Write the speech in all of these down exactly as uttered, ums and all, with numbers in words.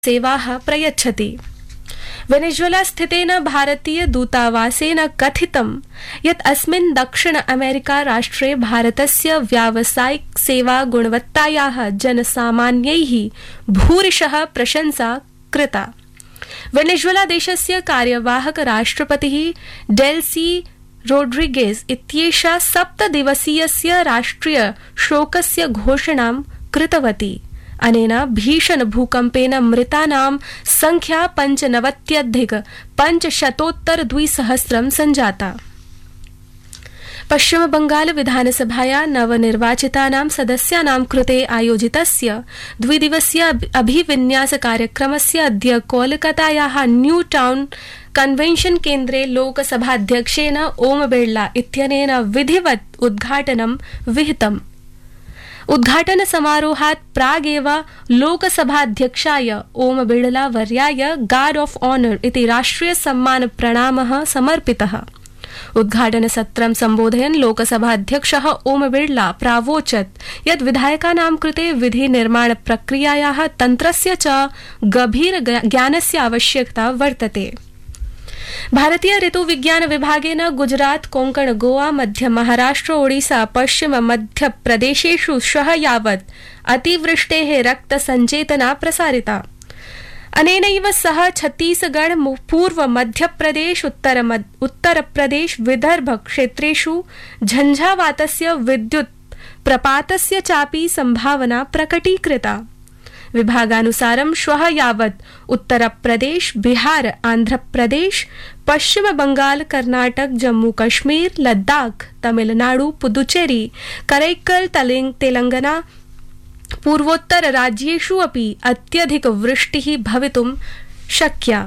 सेवाः प्रयच्छति। वेनेजुएला स्थितेन भारतीय दूतावासेन कथितं यत् अस्मिन् दक्षिण अमेरिका राष्ट्रे भारतस्य व्यावसायिक सेवा गुणवत्तायाः जनसामान्यैः भूरिशः प्रशंसा कृता। वेनेजुएला देशस्य कार्यवाहक राष्ट्रपतिः डेल्सी रोड्रिगेज इत्येषा सप्तदिवसीयस्य राष्ट्रिय शोकस्य घोषणां कृतवती। अनेन भीषण भूकम्पेन मृतानां संख्या पञ्चनवत्यधिक पञ्चशतोत्तर द्विसहस्रं संजाता। पश्चिम बंगाल विधानसभाया नवनिर्वाचितानां सदस्यानां कृते आयोजितस्य द्विदिवसीय अभिविन्यास कार्यक्रमस्य अद्य कोलकातायाः न्यू टाउन कन्वेन्शन केन्द्रे लोकसभाध्यक्षेन ओम बिड़ला इत्यनेन विधिवत् उद्घाटनं विहितम्। उद्घाटन समारोहात् प्रागेव लोकसभाध्यक्षाय Om Birla वर्याय guard of honour इति राष्ट्रिय सम्मान प्रणामः समर्पितः। उद्घाटन सत्रं सम्बोधयन् लोकसभाध्यक्षः ओम बिड़ला प्रावोचत् यत् विधायकानां कृते विधि निर्माण प्रक्रियायाः तन्त्रस्य च गभीर ज्ञानस्य आवश्यकता वर्तते। भारतीय ऋतु विज्ञान विभागेन गुजरात कोंकण गोवा मध्य महाराष्ट्र ओडिशा पश्चिम मध्य प्रदेशेषु श्वः यावत् अतिवृष्टेः रक्त संचेतना प्रसारिता। अनेनैव सह छत्तीसगढ़ पूर्व मध्य प्रदेश उत्तर उत्तर प्रदेश विदर्भ क्षेत्रेषु झंझावातस्य विद्युत् प्रपातस्य चापि संभावना प्रकटीकृता। विभागानुसारं श्वः यावत् उत्तर प्रदेश बिहार आंध्र प्रदेश पश्चिम बंगाल कर्नाटक जम्मू कश्मीर लद्दाख तमिलनाडु पुदुचेरी करैक्कल तेलंगाना पूर्वोत्तर राज्येषु अपि अत्यधिक वृष्टिः भवितुं शक्या।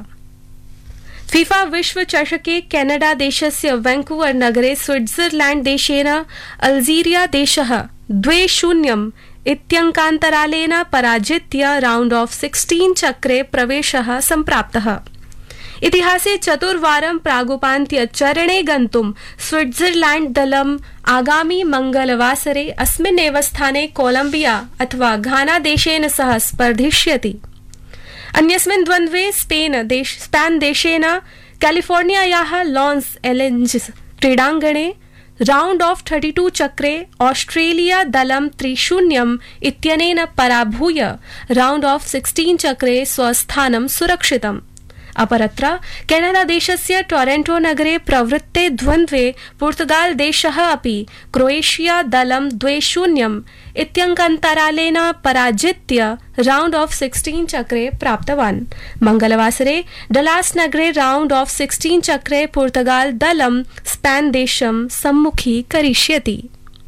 फीफा विश्व चषके कैनाडा देशस्य वैंकूवर नगरे स्विट्जरलैंड देशेन अल्जीरिया देशः द्वे शून्यम् इत्यङ्कान्तरालेन पराजित्य राउंड ऑफ सिक्सटीन चक्रे प्रवेशः सम्प्राप्तः। इतिहासे चतुर्वारं प्रागुपान्त्य चरणे गन्तुं स्विट्जरलैंड दलम् आगामी मंगलवासरे अस्मिन्नेव स्थाने कोलंबिया अथवा घाना देशेन सह स्पर्धिष्यति। अन्यस्मिन् द्वन्द्वे स्पेन देश स्पेन देशेन कैलिफोर्नियायाः लॉन्स एलेंजेस क्रीडाङ्गणे राउंड ऑफ थर्टी टू चक्रे ऑस्ट्रेलिया दलं त्रिशून्यम् इत्यनेन पराभूय राउंड ऑफ सिक्सटीन चक्रे स्वस्थानं सुरक्षितम्। अपरत्र कैनाडा देशस्य टोरंटो नगरे प्रवृत्ते द्वन्द्वे पुर्तगाल देशः अपि क्रोएशिया दलं द्वे शून्यम् इत्यङ्कान्तरालेन पराजित्य राउंड ऑफ सिक्सटीन चक्रे प्राप्तवान्। मंगलवासरे डलास नगरे राउंड ऑफ सिक्सटीन चक्रे पुर्तगाल दलं स्पेन देशं सम्मुखीकरिष्यति।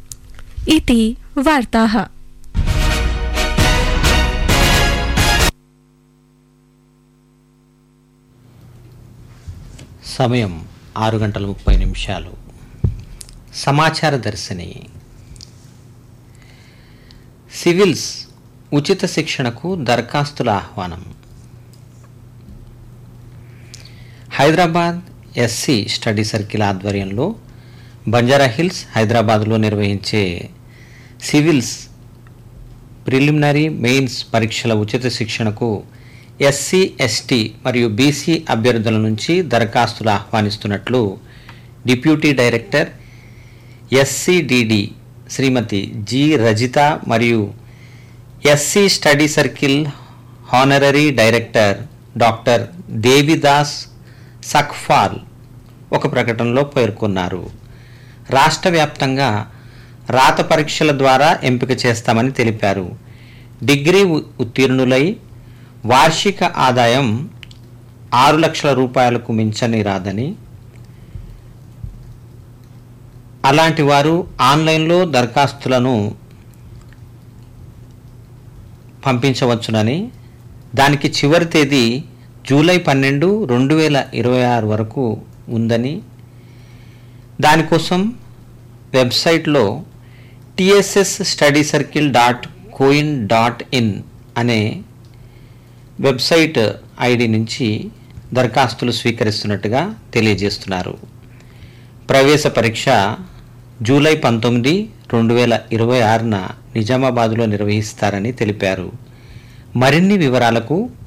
इति वार्ताः। సమయం ఆరు గంటల ముప్పై నిమిషాలు. సమాచార దర్శిని. సివిల్స్ ఉచిత శిక్షణకు దరఖాస్తుల ఆహ్వానం. హైదరాబాద్ ఎస్సీ స్టడీ సర్కిల్ ఆధ్వర్యంలో బంజారాహిల్స్ హైదరాబాద్లో నిర్వహించే సివిల్స్ ప్రిలిమినరీ మెయిన్స్ పరీక్షల ఉచిత శిక్షణకు ఎస్సీ ఎస్టీ మరియు బీసీ అభ్యర్థుల నుంచి దరఖాస్తులు ఆహ్వానిస్తున్నట్లు డిప్యూటీ డైరెక్టర్ ఎస్సీడిడి శ్రీమతి జి రజిత మరియు SC study circle honorary director doctor Devidas సఖ్ఫాల్ ఒక ప్రకటనలో పేర్కొన్నారు. రాష్ట్ర వ్యాప్తంగా రాత పరీక్షల ద్వారా ఎంపిక చేస్తామని తెలిపారు. డిగ్రీ ఉత్తీర్ణులై వార్షిక ఆదాయం ఆరు లక్షల రూపాయలకు మించని రాదని, అలాంటి వారు ఆన్లైన్లో దరఖాస్తులను పంపించవచ్చునని, దానికి చివరి తేదీ జూలై పన్నెండు రెండు వేల ఇరవై ఆరు వరకు ఉందని, దానికోసం వెబ్సైట్లో TSS study circle dot Coen dot in అనే వెబ్సైట్ ఐడి నుంచి దరఖాస్తులు స్వీకరిస్తున్నట్టుగా తెలియజేస్తున్నారు. ప్రవేశ పరీక్ష జూలై పంతొమ్మిది రెండు వేల ఇరవై ఆరున నిజామాబాద్లో నిర్వహిస్తారని తెలిపారు. మరిన్ని వివరాలకు